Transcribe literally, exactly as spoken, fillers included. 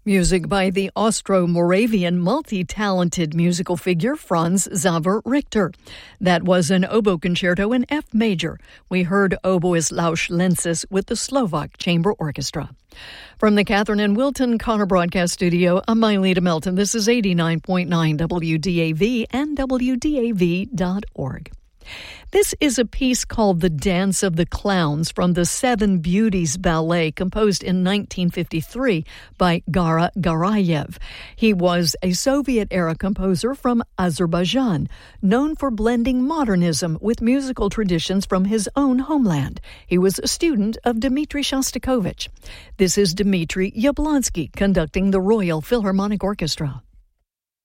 Music by the Austro-Moravian multi-talented musical figure Franz Xaver Richter. That was an oboe concerto in F major. We heard oboist Lajos Lenčis with the Slovak Chamber Orchestra. From the Catherine and Wilton Connor Broadcast Studio, I'm Myleta Melton. This is eighty-nine point nine W D A V and W D A V dot org. This is a piece called The Dance of the Clowns from the Seven Beauties Ballet, composed in nineteen fifty-three by Gara Garayev. He was a Soviet-era composer from Azerbaijan, known for blending modernism with musical traditions from his own homeland. He was a student of Dmitri Shostakovich. This is Dmitri Yablonsky conducting the Royal Philharmonic Orchestra.